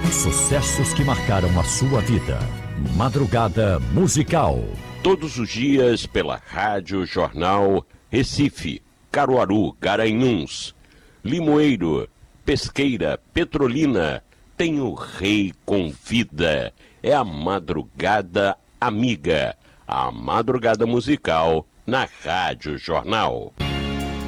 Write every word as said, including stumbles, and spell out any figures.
Os sucessos que marcaram a sua vida. Madrugada Musical. Todos os dias pela Rádio Jornal Recife, Caruaru, Garanhuns, Limoeiro, Pesqueira, Petrolina. Tem o Rei Convida. É a Madrugada Amiga. A Madrugada Musical na Rádio Jornal.